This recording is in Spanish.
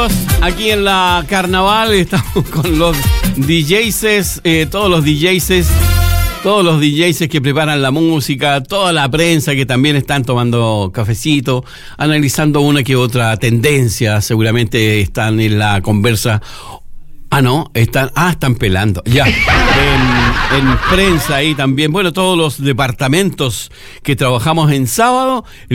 Aquí en la Carnaval estamos con los DJs, todos los DJs que preparan la música, toda la prensa que también están tomando cafecito, analizando una que otra tendencia, seguramente están en la conversa. Están pelando, ya, en prensa ahí también, bueno, todos los departamentos que trabajamos en sábado.